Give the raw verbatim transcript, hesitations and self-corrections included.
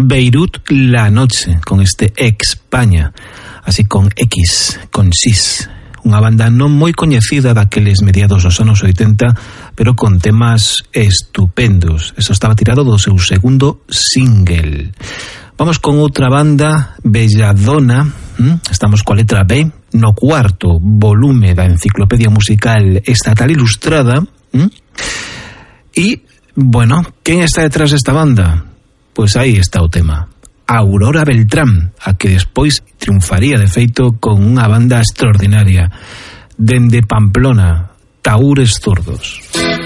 Beirut la noche, con este España, así con X, con Sis, unha banda non moi coñecida daqueles mediados dos anos oitenta, pero con temas estupendos. Eso estaba tirado do seu segundo single. Vamos con outra banda, Belladona. Estamos coa letra B no cuarto volume da Enciclopedia Musical Estatal Ilustrada. E, bueno, quen está detrás desta banda? Pois aí está o tema. Aurora Beltrán, a que despois triunfaría de feito con unha banda extraordinaria dende Pamplona, Tahúres Zurdos.